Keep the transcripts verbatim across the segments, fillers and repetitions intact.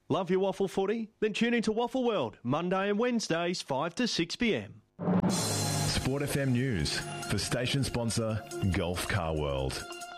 Love your waffle footy? Then tune into Waffle World, Monday and Wednesdays, five to six p m. Sport F M News for station sponsor Gulf Car World.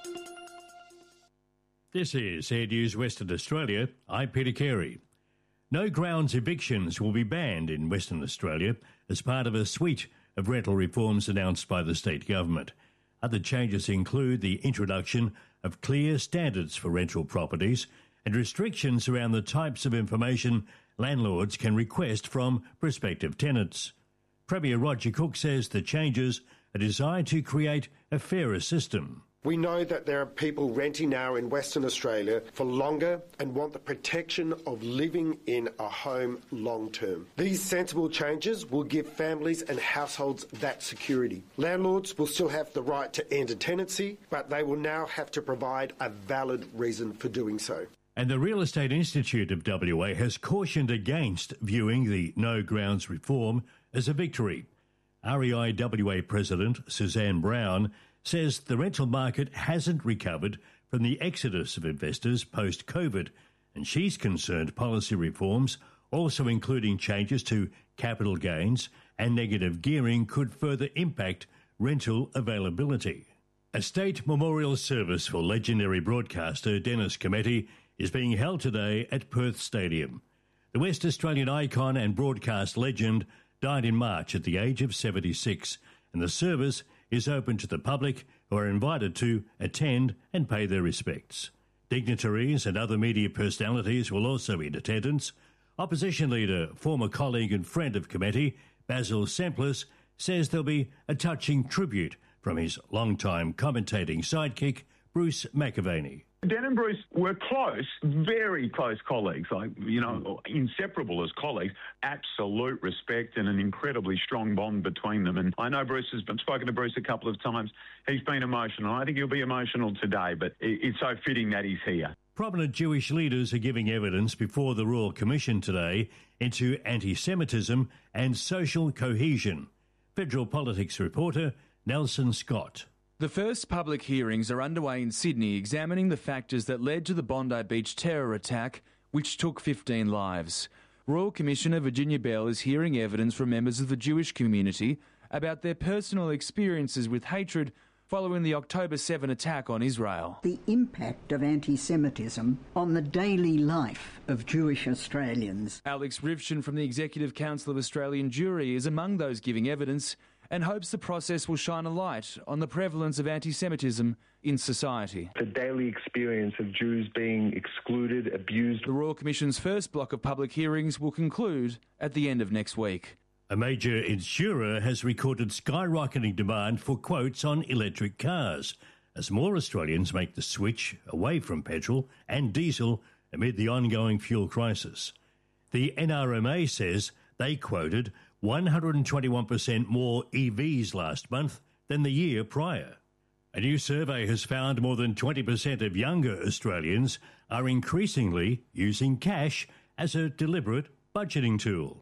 This is Air News Western Australia. I'm Peter Carey. No grounds evictions will be banned in Western Australia as part of a suite of rental reforms announced by the state government. Other changes include the introduction of clear standards for rental properties and restrictions around the types of information landlords can request from prospective tenants. Premier Roger Cook says the changes are designed to create a fairer system. We know that there are people renting now in Western Australia for longer and want the protection of living in a home long term. These sensible changes will give families and households that security. Landlords will still have the right to end a tenancy, but they will now have to provide a valid reason for doing so. And the Real Estate Institute of W A has cautioned against viewing the no grounds reform as a victory. R E I W A President Suzanne Brown says the rental market hasn't recovered from the exodus of investors post-COVID, and she's concerned policy reforms, also including changes to capital gains and negative gearing, could further impact rental availability. A state memorial service for legendary broadcaster Dennis Cometti is being held today at Perth Stadium. The West Australian icon and broadcast legend died in March at the age of seventy-six, and the service is open to the public who are invited to attend and pay their respects. Dignitaries and other media personalities will also be in attendance. Opposition leader, former colleague and friend of Cometti, Basil Semplis, says there'll be a touching tribute from his longtime commentating sidekick, Bruce McAvaney. Dan and Bruce were close, very close colleagues, like, you know, inseparable as colleagues. Absolute respect and an incredibly strong bond between them. And I know Bruce has been spoken to Bruce a couple of times. He's been emotional. I think he'll be emotional today, but it's so fitting that he's here. Prominent Jewish leaders are giving evidence before the Royal Commission today into anti-Semitism and social cohesion. Federal Politics reporter Nelson Scott. The first public hearings are underway in Sydney, examining the factors that led to the Bondi Beach terror attack, which took fifteen lives. Royal Commissioner Virginia Bell is hearing evidence from members of the Jewish community about their personal experiences with hatred following the October seventh attack on Israel. The impact of anti-Semitism on the daily life of Jewish Australians. Alex Rivshin from the Executive Council of Australian Jewry is among those giving evidence and hopes the process will shine a light on the prevalence of anti-Semitism in society. The daily experience of Jews being excluded, abused. The Royal Commission's first block of public hearings will conclude at the end of next week. A major insurer has recorded skyrocketing demand for quotes on electric cars as more Australians make the switch away from petrol and diesel amid the ongoing fuel crisis. The N R M A says they quoted one hundred twenty-one percent more E Vs last month than the year prior. A new survey has found more than twenty percent of younger Australians are increasingly using cash as a deliberate budgeting tool.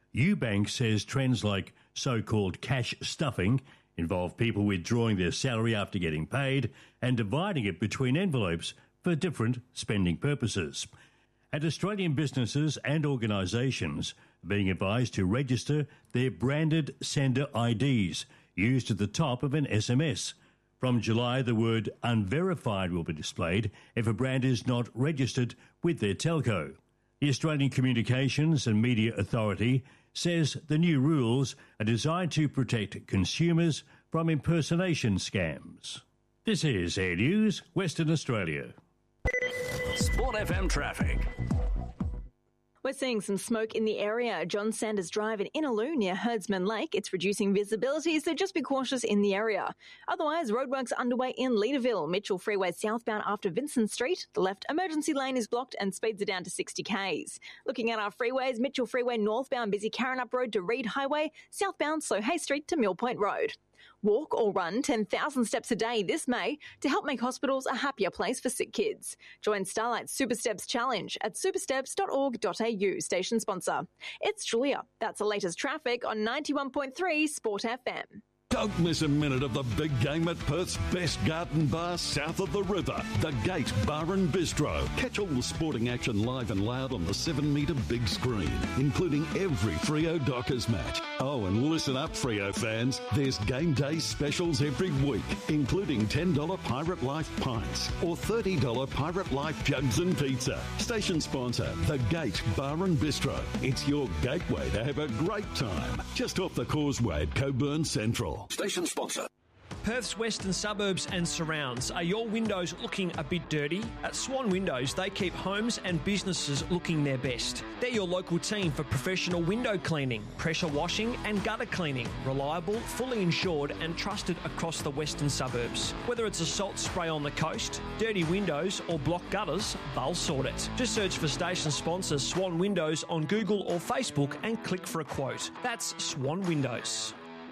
Ubank says trends like so-called cash stuffing involve people withdrawing their salary after getting paid and dividing it between envelopes for different spending purposes. And Australian businesses and organisations are being advised to register their branded sender I Ds used at the top of an S M S. From July, the word unverified will be displayed if a brand is not registered with their telco. The Australian Communications and Media Authority says the new rules are designed to protect consumers from impersonation scams. This is Air News, Western Australia. Sport F M traffic. We're seeing some smoke in the area. John Sanders Drive in Innaloo near Herdsman Lake. It's reducing visibility, so just be cautious in the area. Otherwise, roadworks underway in Leederville. Mitchell Freeway southbound after Vincent Street. The left emergency lane is blocked and speeds are down to sixty kays. Looking at our freeways, Mitchell Freeway northbound busy Karrinyup Road to Reed Highway. Southbound Slow Hay Street to Mill Point Road. Walk or run ten thousand steps a day this May to help make hospitals a happier place for sick kids. Join Starlight's Super Steps Challenge at supersteps dot org dot a u, station sponsor. It's Julia. That's the latest traffic on ninety-one point three Sport F M. Don't miss a minute of the big game at Perth's best garden bar south of the river, The Gate Bar and Bistro. Catch all the sporting action live and loud on the seven metre big screen, including every Freo Dockers match. Oh, and listen up, Freo fans. There's game day specials every week, including ten dollars Pirate Life pints or thirty dollars Pirate Life jugs and pizza. Station sponsor, The Gate Bar and Bistro. It's your gateway to have a great time. Just off the causeway at Coburn Central. Station sponsor. Perth's western suburbs and surrounds. Are your windows looking a bit dirty? At Swan Windows, they keep homes and businesses looking their best. They're your local team for professional window cleaning, pressure washing and gutter cleaning. Reliable, fully insured and trusted across the western suburbs. Whether it's a salt spray on the coast, dirty windows or blocked gutters, they'll sort it. Just search for station sponsor Swan Windows on Google or Facebook and click for a quote. That's Swan Windows.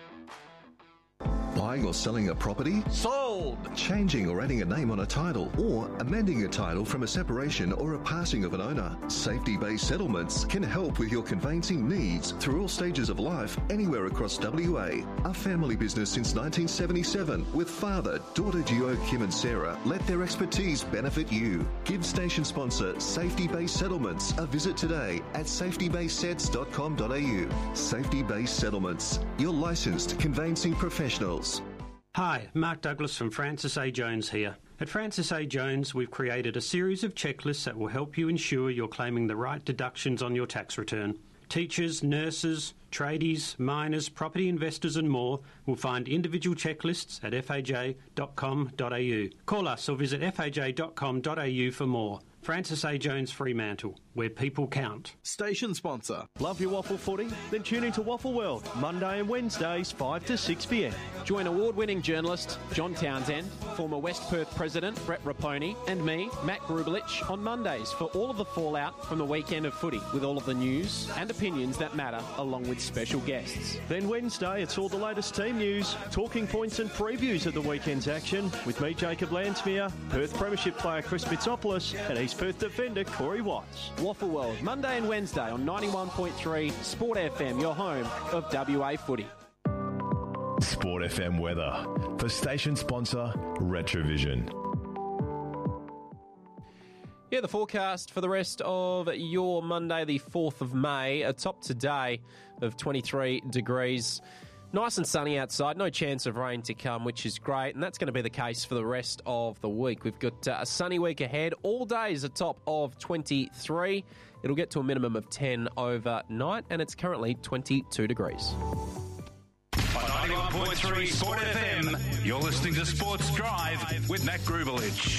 Buying or selling a property? Sold! Changing or adding a name on a title, or amending a title from a separation or a passing of an owner. Safety-based settlements can help with your conveyancing needs through all stages of life, anywhere across W A. A family business since nineteen seventy-seven, with father, daughter Gio, Kim and Sarah, let their expertise benefit you. Give station sponsor Safety-Based Settlements a visit today at safety based sets dot com dot a u. Safety-Based Settlements, your licensed conveyancing professionals. Hi, Mark Douglas from Francis A. Jones here. At Francis A. Jones, we've created a series of checklists that will help you ensure you're claiming the right deductions on your tax return. Teachers, nurses, tradies, miners, property investors and more will find individual checklists at f a j dot com dot a u. Call us or visit f a j dot com dot a u for more. Francis A. Jones Fremantle, where people count. Station sponsor. Love your waffle footy? Then tune into Waffle World, Monday and Wednesdays, five to six p m. Join award-winning journalist John Townsend, former West Perth President Brett Raponi, and me, Matt Grubelich, on Mondays for all of the fallout from the weekend of footy, with all of the news and opinions that matter, along with special guests. Then Wednesday, it's all the latest team news, talking points and previews of the weekend's action, with me, Jacob Lansmere, Perth Premiership player Chris Mitsopoulos, and East Perth defender Corey Watts. Waffle World, Monday and Wednesday on ninety-one point three Sport F M, your home of W A footy. Sport F M weather for station sponsor Retrovision. Yeah, the forecast for the rest of your Monday, the fourth of May, a top today of twenty-three degrees. Nice and sunny outside, no chance of rain to come, which is great, and that's going to be the case for the rest of the week. We've got uh, a sunny week ahead, all days a top of twenty-three. It'll get to a minimum of ten overnight, and it's currently twenty-two degrees. On ninety-one point three Sport F M, you're listening to Sports Drive with Matt Grubelich.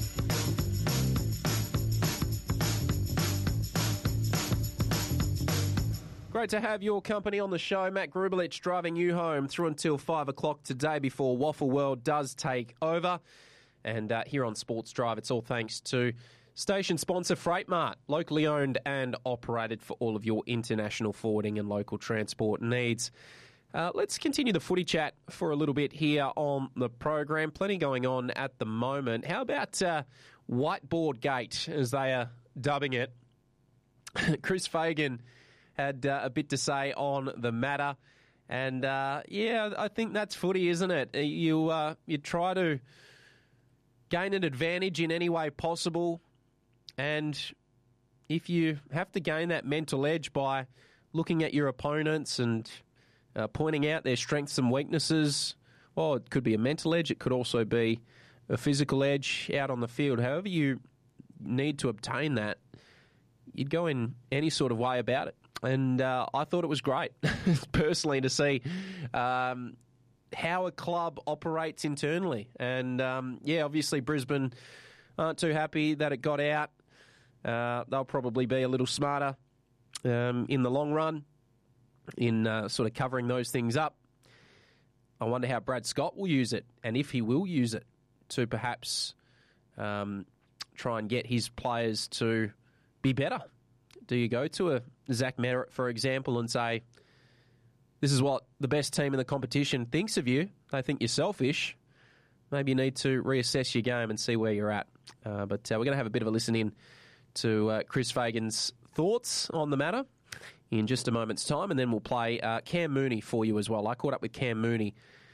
Great to have your company on the show. Matt Grubelich driving you home through until five o'clock today before Waffle World does take over. And uh, here on Sports Drive, it's all thanks to station sponsor Freight Mart, locally owned and operated for all of your international forwarding and local transport needs. Uh, let's continue the footy chat for a little bit here on the program. Plenty going on at the moment. How about uh, Whiteboard Gate, as they are dubbing it? Chris Fagan had uh, a bit to say on the matter. And, uh, yeah, I think that's footy, isn't it? You uh, you try to gain an advantage in any way possible. And if you have to gain that mental edge by looking at your opponents and uh, pointing out their strengths and weaknesses, well, it could be a mental edge. It could also be a physical edge out on the field. However you need to obtain that, you'd go in any sort of way about it. And uh, I thought it was great, personally, to see um, how a club operates internally. And, um, yeah, obviously Brisbane aren't too happy that it got out. Uh, they'll probably be a little smarter um, in the long run in uh, sort of covering those things up. I wonder how Brad Scott will use it, and if he will use it to perhaps um, try and get his players to be better. Do you go to a Zach Merritt, for example, and say, this is what the best team in the competition thinks of you? They think you're selfish. Maybe you need to reassess your game and see where you're at. Uh, but uh, we're going to have a bit of a listen in to uh, Chris Fagan's thoughts on the matter in just a moment's time, and then we'll play uh, Cam Mooney for you as well. I caught up with Cam Mooney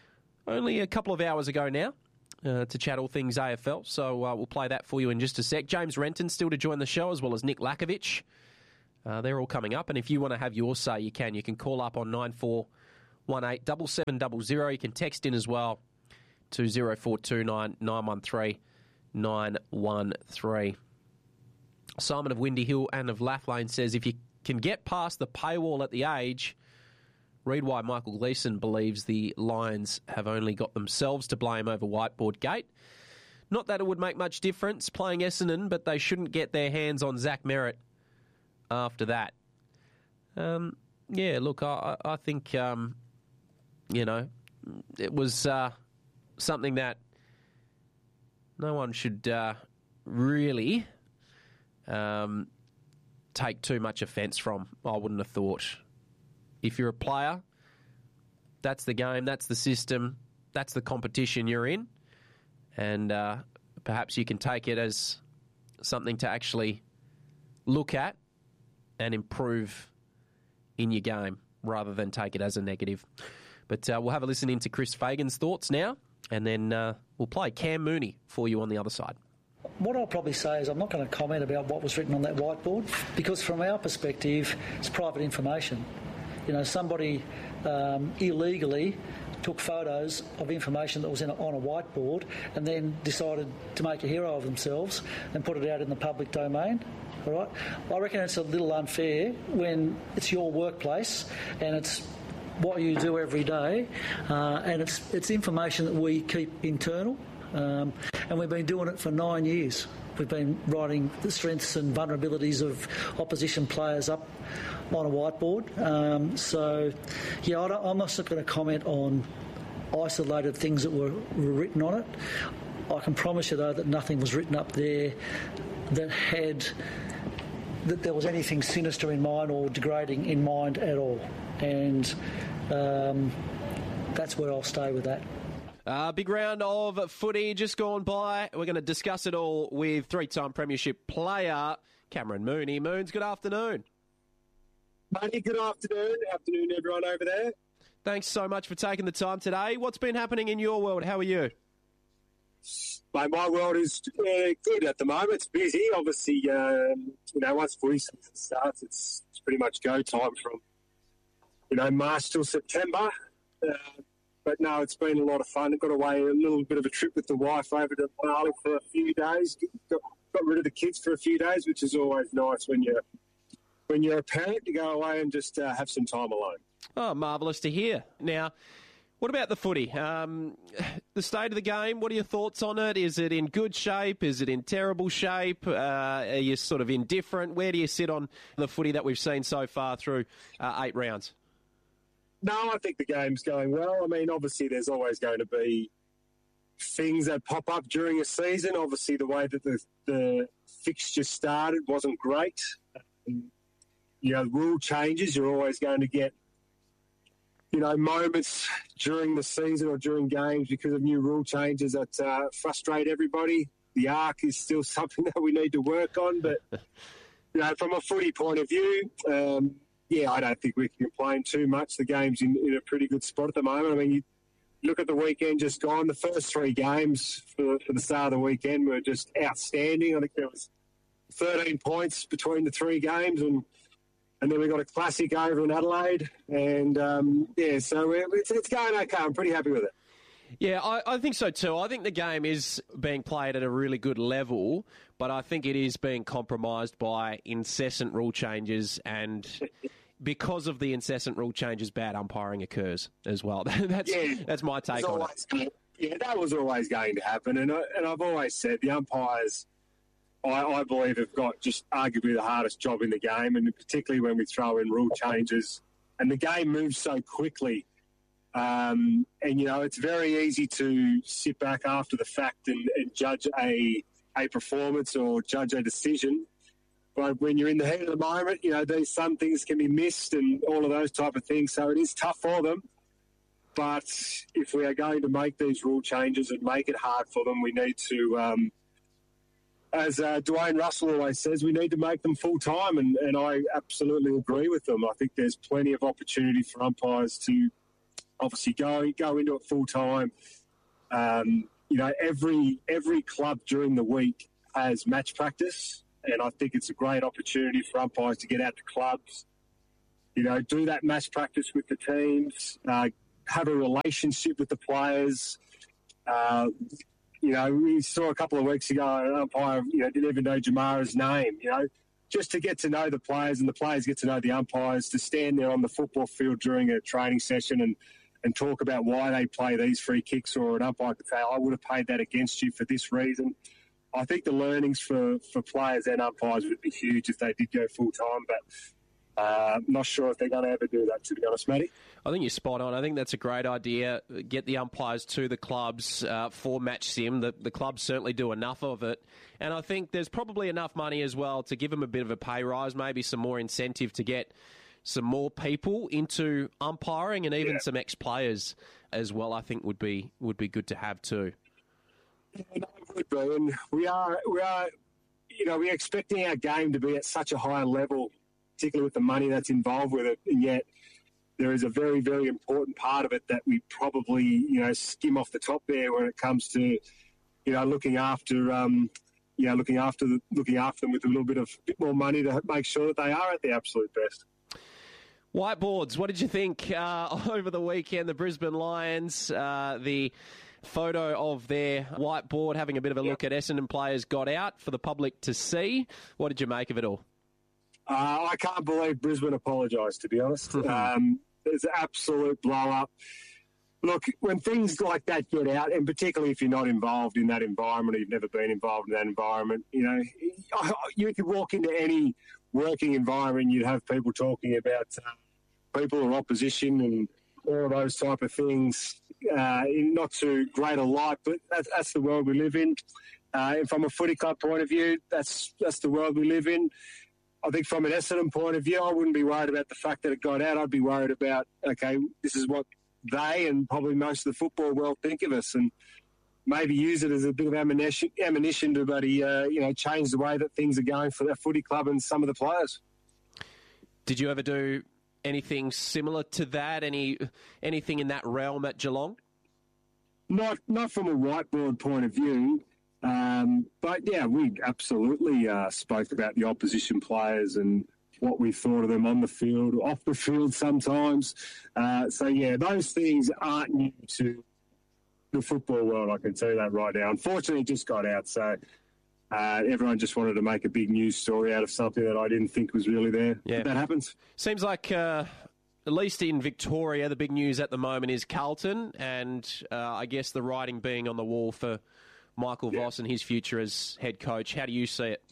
only a couple of hours ago now uh, to chat all things A F L. So uh, we'll play that for you in just a sec. James Renton still to join the show, as well as Nick Lakovic. Uh, they're all coming up. And if you want to have your say, you can. You can call up on nine four one eight seven seven zero zero. You can text in as well to zero four two nine nine one three nine one three. Simon of Windy Hill and of Lathlane says, if you can get past the paywall at the age, read why Michael Gleeson believes the Lions have only got themselves to blame over Whiteboard Gate. Not that it would make much difference playing Essendon, but they shouldn't get their hands on Zach Merritt after that. Um, yeah, look, I, I think, um, you know, it was uh, something that no one should uh, really um, take too much offence from, I wouldn't have thought. If you're a player, that's the game, that's the system, that's the competition you're in, and uh, perhaps you can take it as something to actually look at and improve in your game rather than take it as a negative. But uh, we'll have a listen into Chris Fagan's thoughts now, and then uh, we'll play Cam Mooney for you on the other side. What I'll probably say is I'm not going to comment about what was written on that whiteboard, because from our perspective, it's private information. You know, somebody um, illegally took photos of information that was in a, on a whiteboard and then decided to make a hero of themselves and put it out in the public domain. All right? I reckon it's a little unfair when it's your workplace and it's what you do every day, uh, and it's it's information that we keep internal, um, and we've been doing it for nine years. We've been writing the strengths and vulnerabilities of opposition players up on a whiteboard. Um, so, yeah, I don't, I'm not going to comment on isolated things that were, were written on it. I can promise you, though, that nothing was written up there that had that there was anything sinister in mind or degrading in mind at all. And um, that's where I'll stay with that. Uh, big round of footy just gone by. We're going to discuss it all with three-time premiership player Cameron Mooney. Moons, good afternoon. Buddy, good afternoon. Afternoon, everyone over there. Thanks so much for taking the time today. What's been happening in your world? How are you? Mate, my world is uh, good at the moment. It's busy. Obviously, um, you know, once footy season starts, it's, it's pretty much go time from, you know, March till September. Uh, But no, it's been a lot of fun. I got away a little bit of a trip with the wife over to Bali for a few days. Got, got rid of the kids for a few days, which is always nice when you're when you're a parent to go away and just uh, have some time alone. Oh, marvellous to hear. Now, what about the footy? Um, the state of the game, what are your thoughts on it? Is it in good shape? Is it in terrible shape? Uh, are you sort of indifferent? Where do you sit on the footy that we've seen so far through uh, eight rounds? No, I think the game's going well. I mean, obviously there's always going to be things that pop up during a season. Obviously the way that the, the fixture started wasn't great. Um, you know, rule changes, you're always going to get, you know, moments during the season or during games because of new rule changes that uh, frustrate everybody. The arc is still something that we need to work on, but, you know, from a footy point of view, um, yeah, I don't think we can complain too much. The game's in, in a pretty good spot at the moment. I mean, you look at the weekend just gone. The first three games for, for the start of the weekend were just outstanding. I think there was thirteen points between the three games, and and then we got a classic over in Adelaide. And, um, yeah, so it's, it's going okay. I'm pretty happy with it. Yeah, I, I think so too. I think the game is being played at a really good level, but I think it is being compromised by incessant rule changes, and because of the incessant rule changes, bad umpiring occurs as well. that's yeah, that's my take on always, it. Yeah, that was always going to happen, and I, and I've always said the umpires, I, I believe, have got just arguably the hardest job in the game, and particularly when we throw in rule changes, and the game moves so quickly. Um, and, you know, it's very easy to sit back after the fact and, and judge a a performance or judge a decision. But when you're in the heat of the moment, you know, these, some things can be missed and all of those type of things. So it is tough for them. But if we are going to make these rule changes and make it hard for them, we need to, um, as uh, Dwayne Russell always says, we need to make them full-time. And, and I absolutely agree with them. I think there's plenty of opportunity for umpires to obviously go go into it full time. Um, you know, every every club during the week has match practice, and I think it's a great opportunity for umpires to get out to clubs. You know, do that match practice with the teams, uh, have a relationship with the players. Uh, you know, we saw a couple of weeks ago an umpire, you know, didn't even know Jamara's name, you know, just to get to know the players and the players get to know the umpires, to stand there on the football field during a training session and, and talk about why they play these free kicks, or an umpire could say, I would have paid that against you for this reason. I think the learnings for, for players and umpires would be huge if they did go full-time, but uh, I'm not sure if they're going to ever do that, to be honest, Matty. I think you're spot on. I think that's a great idea. Get the umpires to the clubs uh, for Match Sim. The, the clubs certainly do enough of it. And I think there's probably enough money as well to give them a bit of a pay rise, maybe some more incentive to get some more people into umpiring, and even yeah. some ex-players as well, I think would be would be good to have too. Yeah, no, it would be. And we are, we are, you know, we're expecting our game to be at such a high level, particularly with the money that's involved with it, and yet there is a very, very important part of it that we probably, you know, skim off the top there when it comes to, you know, looking after, um, you know, looking after the, looking after them with a little bit of bit more money to make sure that they are at their absolute best. Whiteboards, what did you think uh, over the weekend? The Brisbane Lions, uh, the photo of their whiteboard, having a bit of a look at Essendon players got out for the public to see. What did you make of it all? Uh, I can't believe Brisbane apologised, to be honest. um, it's an absolute blow-up. Look, when things like that get out, and particularly if you're not involved in that environment, or you've never been involved in that environment, you know, you could walk into any working environment, you'd have people talking about uh, people or opposition and all of those type of things uh, in not too great a light, but that's, that's the world we live in. Uh, and from a footy club point of view, that's that's the world we live in. I think from an Essendon point of view, I wouldn't be worried about the fact that it got out. I'd be worried about, okay, this is what they and probably most of the football world think of us, and maybe use it as a bit of ammunition, ammunition to, buddy, uh, you know, change the way that things are going for that footy club and some of the players. Did you ever do anything similar to that? Any anything in that realm at Geelong? Not, not from a whiteboard point of view. Um, but, yeah, we absolutely uh, spoke about the opposition players and what we thought of them on the field, off the field sometimes. Uh, so, yeah, those things aren't new to the football world, I can tell you that right now. Unfortunately, it just got out, so uh, everyone just wanted to make a big news story out of something that I didn't think was really there. Yeah. But that happens. Seems like... Uh... At least in Victoria, the big news at the moment is Carlton, and uh, I guess the writing being on the wall for Michael yeah. Voss and his future as head coach. How do you see it?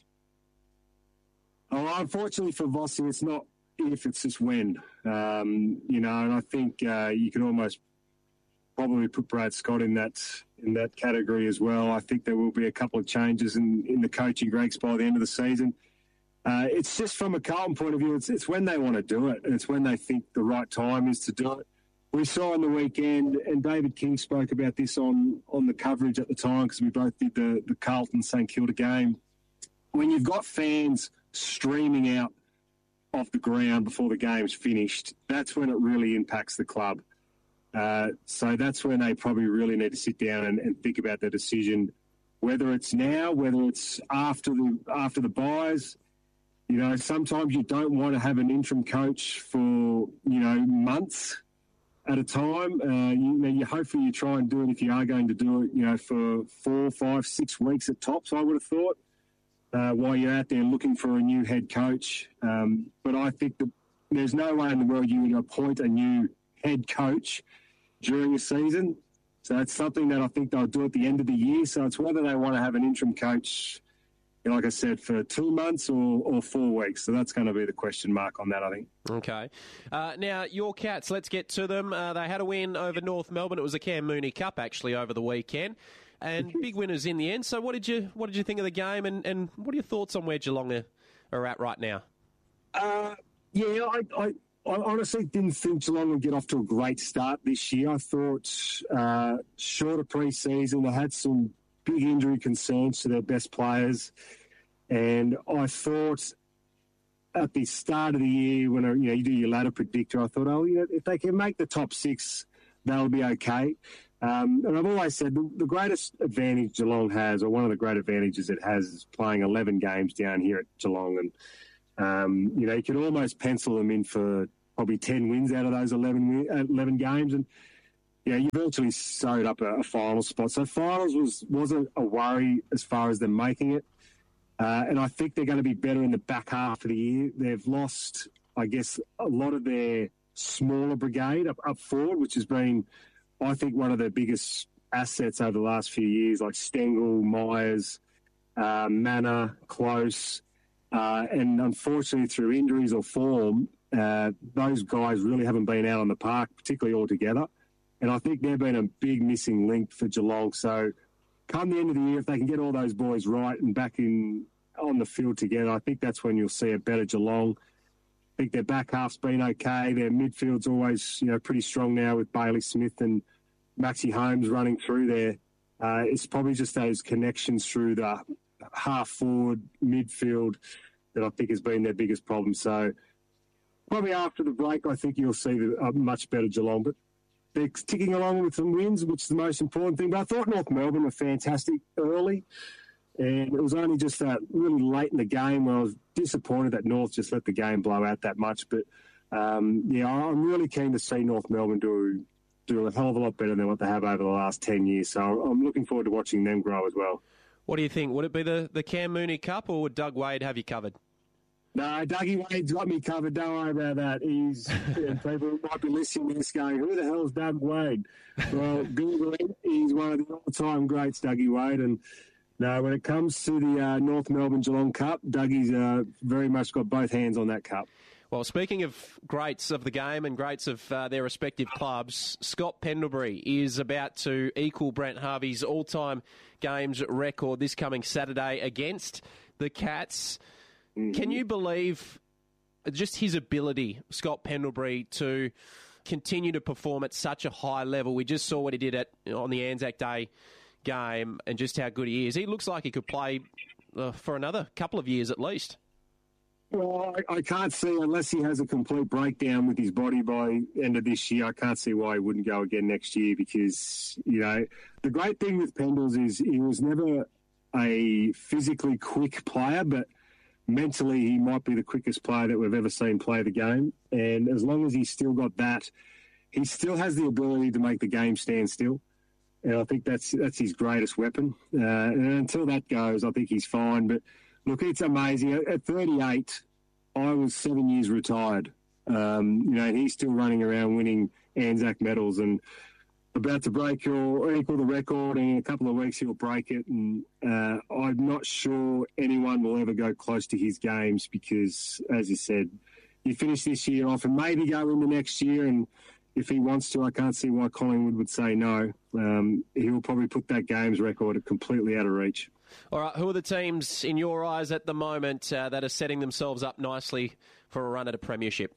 Oh, unfortunately for Voss, it's not if, it's just when. Um, you know, and I think uh, you can almost probably put Brad Scott in that in that category as well. I think there will be a couple of changes in, in the coaching ranks by the end of the season. Uh, it's just from a Carlton point of view, it's, it's when they want to do it, and it's when they think the right time is to do it. We saw on the weekend, and David King spoke about this on, on the coverage at the time because we both did the, the Carlton-St Kilda game. When you've got fans streaming out of the ground before the game's finished, that's when it really impacts the club. Uh, so that's when they probably really need to sit down and, and think about their decision, whether it's now, whether it's after the after the buys. You know, sometimes you don't want to have an interim coach for, you know, months at a time. Uh, you, you hopefully you try and do it if you are going to do it, you know, for four, five, six weeks at tops, I would have thought, uh, while you're out there looking for a new head coach. Um, but I think that there's no way in the world you would appoint a new head coach during a season. So it's something that I think they'll do at the end of the year. So it's whether they want to have an interim coach, like I said, for two months or, or four weeks. So that's going to be the question mark on that, I think. Okay. Uh, now, your Cats, let's get to them. Uh, they had a win over North Melbourne. It was a Cam Mooney Cup, actually, over the weekend. And big winners in the end. So what did you what did you think of the game, and, and what are your thoughts on where Geelong are, are at right now? Uh, yeah, I, I, I honestly didn't think Geelong would get off to a great start this year. I thought uh, shorter pre-season, they had some big injury concerns to their best players. And I thought at the start of the year, when you know you do your ladder predictor, I thought, oh, you know, if they can make the top six, they'll be okay. Um, and I've always said the, the greatest advantage Geelong has, or one of the great advantages it has, is playing eleven games down here at Geelong. And, um, you know, you can almost pencil them in for probably ten wins out of those eleven, eleven games. And, yeah, you virtually sewed up a, a final spot. So finals was, wasn't a worry as far as them making it. Uh, and I think they're going to be better in the back half of the year. They've lost, I guess, a lot of their smaller brigade up, up forward, which has been, I think, one of their biggest assets over the last few years, like Stengel, Myers, uh, Manor, Close. Uh, and unfortunately, through injuries or form, uh, those guys really haven't been out on the park, particularly altogether. And I think they've been a big missing link for Geelong. So come the end of the year, if they can get all those boys right and back in on the field together, I think that's when you'll see a better Geelong. I think their back half's been okay. Their midfield's always, you know, pretty strong now with Bailey Smith and Maxi Holmes running through there. Uh, it's probably just those connections through the half-forward midfield that I think has been their biggest problem. So probably after the break, I think you'll see the, a much better Geelong. But they're ticking along with some wins, which is the most important thing. But I thought North Melbourne were fantastic early. And it was only just that really late in the game where I was disappointed that North just let the game blow out that much. But, um, yeah, I'm really keen to see North Melbourne do do a hell of a lot better than what they have over the last ten years. So I'm looking forward to watching them grow as well. What do you think? Would it be the, the Cam Mooney Cup, or would Doug Wade have you covered? No, Dougie Wade's got me covered. Don't worry about that. He's yeah, people might be listening to this going, who the hell's Doug Wade? Well, Google him. He's one of the all-time greats, Dougie Wade. And no, when it comes to the uh, North Melbourne Geelong Cup, Dougie's uh, very much got both hands on that cup. Well, speaking of greats of the game and greats of uh, their respective clubs, Scott Pendlebury is about to equal Brent Harvey's all-time games record this coming Saturday against the Cats. Mm-hmm. Can you believe just his ability, Scott Pendlebury, to continue to perform at such a high level? We just saw what he did at on the Anzac Day game and just how good he is. He looks like he could play uh, for another couple of years at least. Well, I, I can't see, unless he has a complete breakdown with his body by end of this year, I can't see why he wouldn't go again next year because, you know, the great thing with Pendles is he was never a physically quick player, but mentally he might be the quickest player that we've ever seen play the game. And as long as he's still got that, he still has the ability to make the game stand still. And I think that's that's his greatest weapon. Uh, and until that goes, I think he's fine. But look, it's amazing. At thirty-eight, I was seven years retired. Um, you know, and he's still running around winning Anzac medals and about to break or equal the record. And in a couple of weeks, he'll break it. And uh, I'm not sure anyone will ever go close to his games because, as you said, you finish this year off and maybe go into next year. And if he wants to, I can't see why Collingwood would say no. Um, he will probably put that games record completely out of reach. All right, who are the teams in your eyes at the moment uh, that are setting themselves up nicely for a run at a premiership?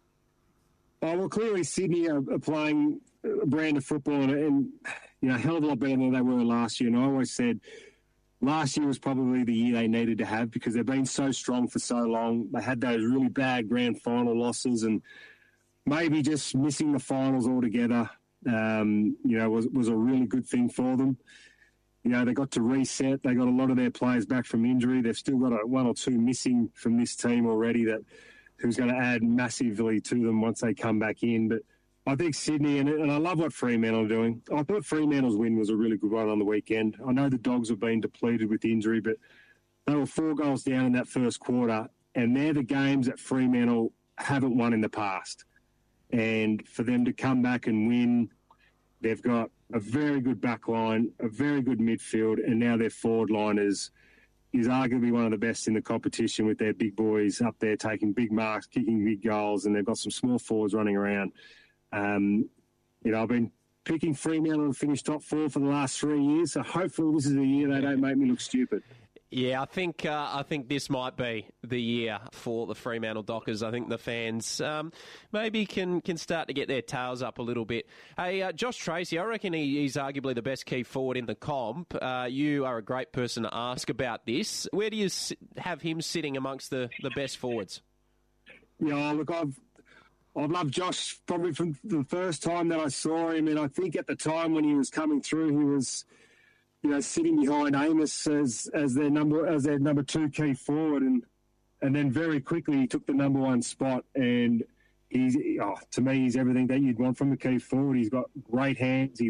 Oh, well, clearly Sydney are, are playing a brand of football and, and, you know, a hell of a lot better than they were last year. And I always said last year was probably the year they needed to have because they've been so strong for so long. They had those really bad grand final losses and maybe just missing the finals altogether, um, you know, was, was a really good thing for them. You know, they got to reset. They got a lot of their players back from injury. They've still got a, one or two missing from this team already that who's going to add massively to them once they come back in. But I think Sydney, and, and I love what Fremantle are doing. I thought Fremantle's win was a really good one on the weekend. I know the Dogs have been depleted with injury, but they were four goals down in that first quarter, and they're the games that Fremantle haven't won in the past. And for them to come back and win, they've got a very good back line, a very good midfield, and now their forward line is, is arguably one of the best in the competition with their big boys up there taking big marks, kicking big goals, and they've got some small forwards running around. Um, you know, I've been picking Fremantle to finish top four for the last three years, so hopefully this is the year they don't make me look stupid. Yeah, I think uh, I think this might be the year for the Fremantle Dockers. I think the fans um, maybe can, can start to get their tails up a little bit. Hey, uh, Josh Tracy, I reckon he, he's arguably the best key forward in the comp. Uh, you are a great person to ask about this. Where do you have him sitting amongst the, the best forwards? Yeah, look, I've I've loved Josh probably from the first time that I saw him, and I think at the time when he was coming through, he was, you know, sitting behind Amos as as their number as their number two key forward, and and then very quickly he took the number one spot, and he's oh, to me he's everything that you'd want from a key forward. He's got great hands. He